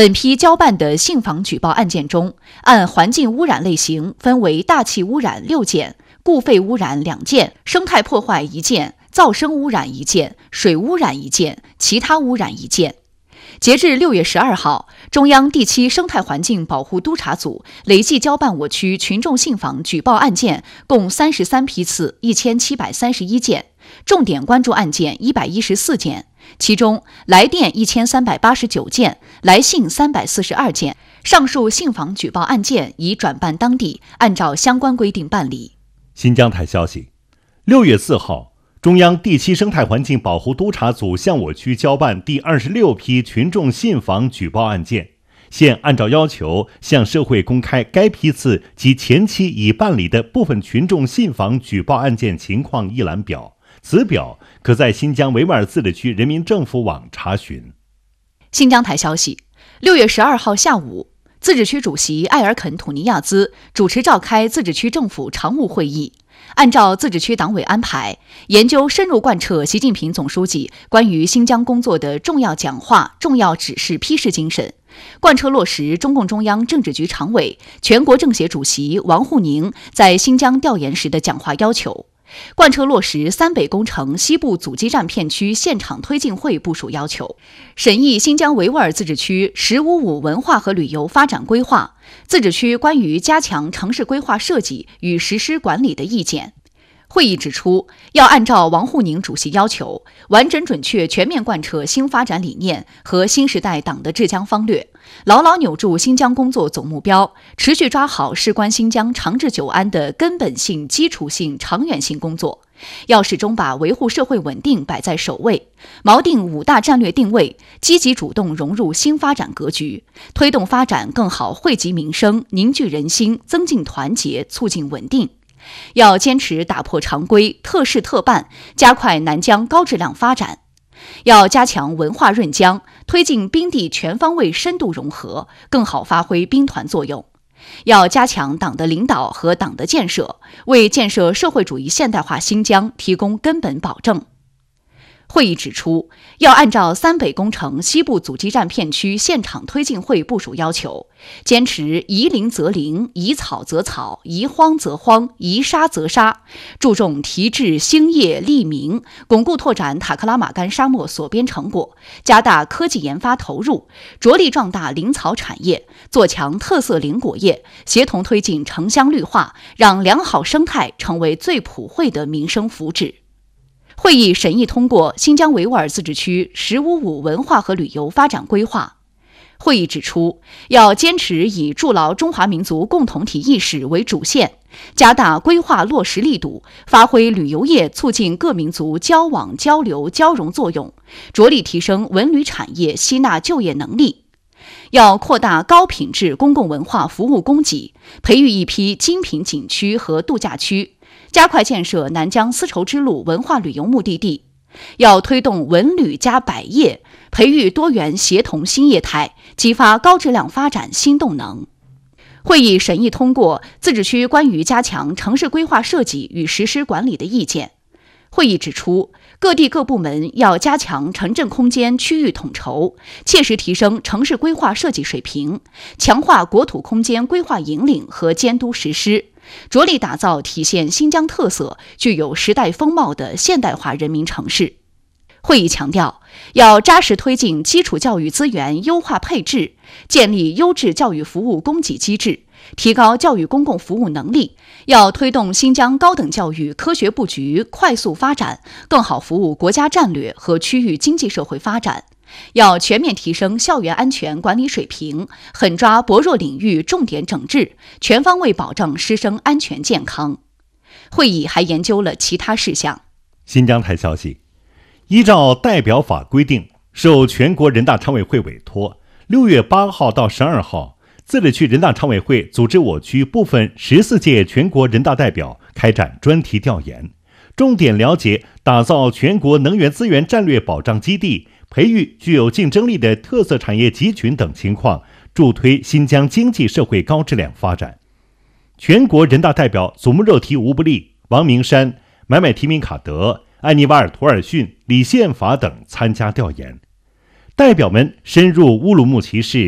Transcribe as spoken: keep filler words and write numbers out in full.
本批交办的信访举报案件中，按环境污染类型分为大气污染六件、固废污染两件、生态破坏一件、噪声污染一件、水污染一件、其他污染一件。截至六月十二号，中央第七生态环境保护督察组累计交办我区群众信访举报案件共三十三批次，一千七百三十一件，重点关注案件一百一十四件，其中来电一千三百八十九件，来信三百四十二件。上述信访举报案件已转办当地，按照相关规定办理。 新疆台消息，六月四号，中央第七生态环境保护督察组向我区交办第二十六批群众信访举报案件，现按照要求向社会公开该批次及前期已办理的部分群众信访举报案件情况一览表，此表可在新疆维吾尔自治区人民政府网查询。 新疆台消息，六月十二号下午，自治区主席艾尔肯·土尼亚兹主持召开自治区政府常务会议，按照自治区党委安排，研究深入贯彻习近平总书记关于新疆工作的重要讲话、重要指示批示精神，贯彻落实中共中央政治局常委、全国政协主席王沪宁在新疆调研时的讲话要求，贯彻落实三北工程西部阻击战片区现场推进会部署要求，审议新疆维吾尔自治区“十五五”文化和旅游发展规划、自治区关于加强城市规划设计与实施管理的意见。会议指出，要按照王沪宁主席要求，完整准确全面贯彻新发展理念和新时代党的治疆方略，牢牢扭住新疆工作总目标，持续抓好事关新疆长治久安的根本性、基础性、长远性工作。要始终把维护社会稳定摆在首位，锚定五大战略定位，积极主动融入新发展格局，推动发展更好惠及民生、凝聚人心、增进团结、促进稳定。要坚持打破常规，特事特办，加快南疆高质量发展。要加强文化润疆，推进宾地全方位深度融合，更好发挥兵团作用。要加强党的领导和党的建设，为建设社会主义现代化新疆提供根本保证。会议指出，要按照三北工程西部阻击战片区现场推进会部署要求，坚持宜林则林、宜草则草、宜荒则荒、宜沙则沙，注重提质兴业利民，巩固拓展塔克拉玛干沙漠所编成果，加大科技研发投入，着力壮大林草产业，做强特色林果业，协同推进城乡绿化，让良好生态成为最普惠的民生福祉。会议审议通过新疆维吾尔自治区“十五五”文化和旅游发展规划。会议指出，要坚持以筑牢中华民族共同体意识为主线，加大规划落实力度，发挥旅游业促进各民族交往交流交融作用，着力提升文旅产业吸纳就业能力。要扩大高品质公共文化服务供给，培育一批精品景区和度假区，加快建设南疆丝绸之路文化旅游目的地。要推动文旅加百业，培育多元协同新业态，激发高质量发展新动能。会议审议通过自治区关于加强城市规划设计与实施管理的意见。会议指出，各地各部门要加强城镇空间区域统筹，切实提升城市规划设计水平，强化国土空间规划引领和监督实施，着力打造体现新疆特色、具有时代风貌的现代化人民城市。会议强调，要扎实推进基础教育资源优化配置，建立优质教育服务供给机制，提高教育公共服务能力，要推动新疆高等教育科学布局快速发展，更好服务国家战略和区域经济社会发展。要全面提升校园安全管理水平，狠抓薄弱领域重点整治，全方位保障师生安全健康。会议还研究了其他事项。 新疆台消息，依照代表法规定，受全国人大常委会委托，六月八号到十二号，自治区人大常委会组织我区部分十四届全国人大代表开展专题调研，重点了解打造全国能源资源战略保障基地，培育具有竞争力的特色产业集群等情况，助推新疆经济社会高质量发展。全国人大代表祖木热提吴布利、王明山、买买提名卡德、安尼瓦尔图尔逊、李宪法等参加调研。代表们深入乌鲁木齐市